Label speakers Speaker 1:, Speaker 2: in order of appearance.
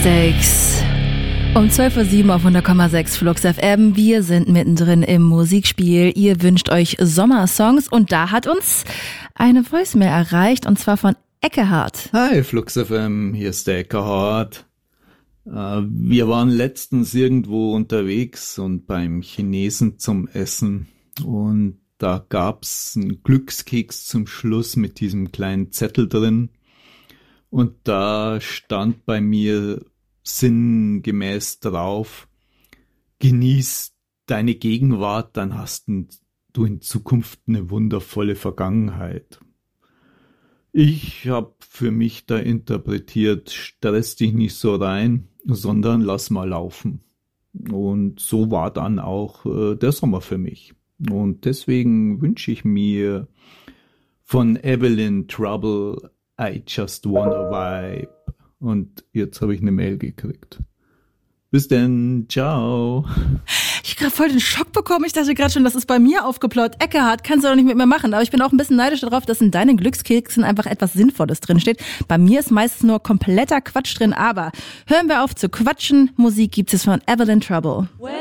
Speaker 1: 6. Um 12.07 Uhr auf 100,6 Flux FM. Wir sind mittendrin im Musikspiel. Ihr wünscht euch Sommersongs und da hat uns eine Voicemail erreicht und zwar von Eckehard.
Speaker 2: Hi Flux FM, hier ist der Eckehard. Wir waren letztens irgendwo unterwegs und beim Chinesen zum Essen und da gab's einen Glückskeks zum Schluss mit diesem kleinen Zettel drin und da stand bei mir sinngemäß drauf: Genieß deine Gegenwart, dann hast du in Zukunft eine wundervolle Vergangenheit. Ich habe für mich da interpretiert, stress dich nicht so rein, sondern lass mal laufen. Und so war dann auch der Sommer für mich. Und deswegen wünsche ich mir von Evelyn Trouble I Just Wanna Vibe. Und jetzt habe ich eine Mail gekriegt. Bis denn, ciao.
Speaker 1: Ich habe gerade voll den Schock bekommen. Ich dachte gerade schon, das ist bei mir aufgeploppt. Eckehard, kannst du doch nicht mit mir machen. Aber ich bin auch ein bisschen neidisch darauf, dass in deinen Glückskeksen einfach etwas Sinnvolles drinsteht. Bei mir ist meistens nur kompletter Quatsch drin. Aber hören wir auf zu quatschen. Musik gibt es von Evelyn Trouble.